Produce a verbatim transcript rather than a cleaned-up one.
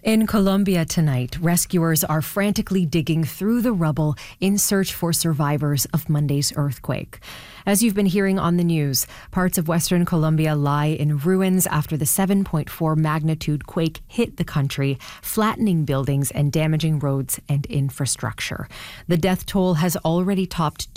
In Colombia tonight, rescuers are frantically digging through the rubble in search for survivors of Monday's earthquake. As you've been hearing on the news, parts of Western Colombia lie in ruins after the seven point four magnitude quake hit the country, flattening buildings and damaging roads and infrastructure. The death toll has already topped